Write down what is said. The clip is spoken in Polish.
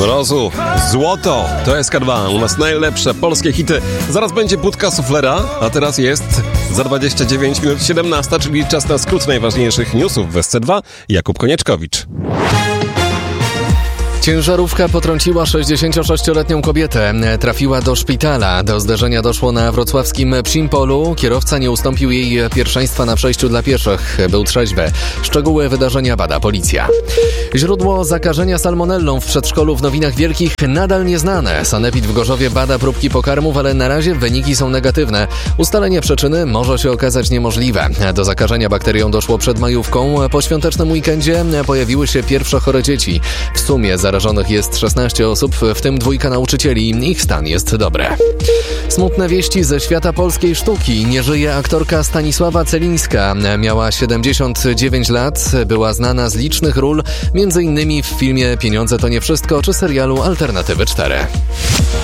Mrozu, Złoto, to SK2, u nas najlepsze polskie hity. Zaraz będzie budka suflera, a teraz jest za 29 minut 17, czyli czas na skrót najważniejszych newsów w SC2. Jakub Konieczkowicz. Ciężarówka potrąciła 66-letnią kobietę. Trafiła do szpitala. Do zdarzenia doszło na wrocławskim Psimpolu. Kierowca nie ustąpił jej pierwszeństwa na przejściu dla pieszych. Był trzeźwy. Szczegóły wydarzenia bada policja. Źródło zakażenia salmonellą w przedszkolu w Nowinach Wielkich nadal nieznane. Sanepid w Gorzowie bada próbki pokarmów, ale na razie wyniki są negatywne. Ustalenie przyczyny może się okazać niemożliwe. Do zakażenia bakterią doszło przed majówką. Po świątecznym weekendzie pojawiły się pierwsze chore dzieci. W sumie zarażonych jest 16 osób, w tym 2 nauczycieli. Ich stan jest dobry. Smutne wieści ze świata polskiej sztuki. Nie żyje aktorka Stanisława Celińska. Miała 79 lat, była znana z licznych ról, m.in. w filmie Pieniądze to nie wszystko czy serialu Alternatywy 4.